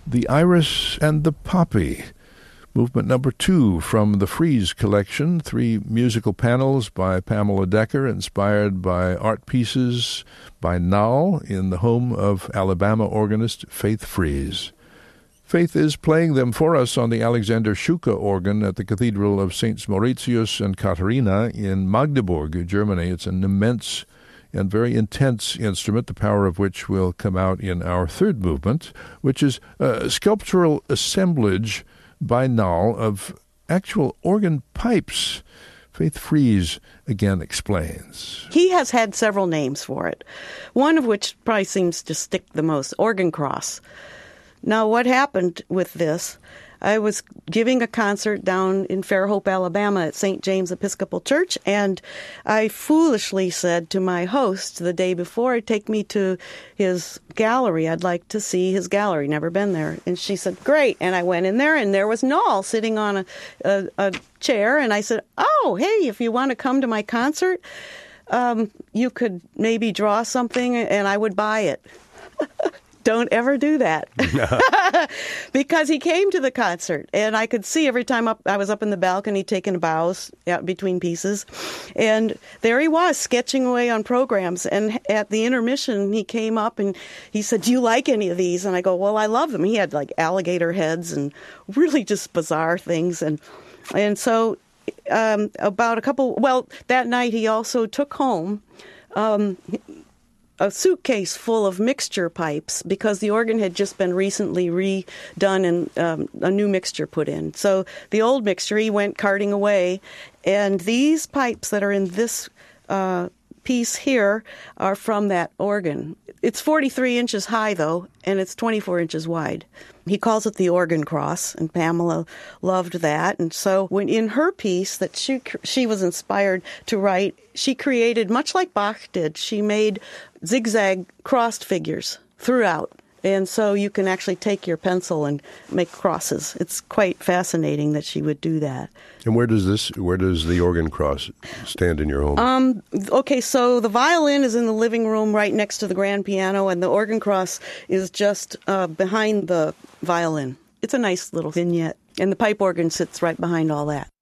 The Iris and the Poppy, movement number 2 from the Frieze collection, 3 musical panels by Pamela Decker, inspired by art pieces by Nall in the home of Alabama organist Faith Frieze. Faith is playing them for us on the Alexander Schucke organ at the Cathedral of Saints Mauritius and Katharina in Magdeburg, Germany. It's an immense and very intense instrument, the power of which will come out in our third movement, which is a sculptural assemblage by Nall of actual organ pipes. Faith Frieze again explains. He has had several names for it, one of which probably seems to stick the most, organ cross. Now, what happened with this, I was giving a concert down in Fairhope, Alabama at St. James Episcopal Church, and I foolishly said to my host the day before, take me to his gallery. I'd like to see his gallery. Never been there. And she said, great. And I went in there, and there was Nall sitting on a chair, and I said, oh, hey, if you want to come to my concert, you could maybe draw something, and I would buy it. Don't ever do that. Because he came to the concert, and I could see every time I was up in the balcony taking bows between pieces. And there he was, sketching away on programs. And at the intermission, he came up and he said, do you like any of these? And I go, well, I love them. He had like alligator heads and really just bizarre things. And so that night he also took home a suitcase full of mixture pipes because the organ had just been recently redone and a new mixture put in. So the old mixture, he went carting away. And these pipes that are in this piece here are from that organ. It's 43 inches high, though, and it's 24 inches wide. He calls it the organ cross, and Pamela loved that. And so when in her piece that she was inspired to write, she created, much like Bach did, she made zigzag crossed figures throughout. And so you can actually take your pencil and make crosses. It's quite fascinating that she would do that. And where does the organ cross stand in your home? Okay, so the violin is in the living room right next to the grand piano, and the organ cross is just behind the violin. It's a nice little vignette. And the pipe organ sits right behind all that.